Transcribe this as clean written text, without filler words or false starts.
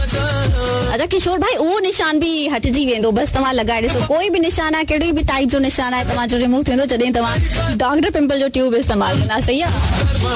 अच्छा किशोर भाई उहो निशान बि हटिजी वेंदो, बस तव्हां लगाए ॾिसो कोई बि निशान आहे, कहिड़ी बि टाइप जो निशान आहे तव्हांजो रिमूव थींदो जॾहिं तव्हां डॉक्टर पिंपल जो ट्यूब इस्तेमाल कंदा, सही आहे।